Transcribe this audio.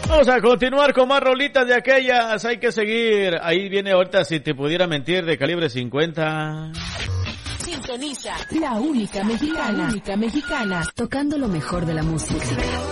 Vamos a continuar con más rolitas de aquellas. Hay que seguir. Ahí viene ahorita Si te pudiera mentir de Calibre 50. Sintoniza la única mexicana, tocando lo mejor de la música.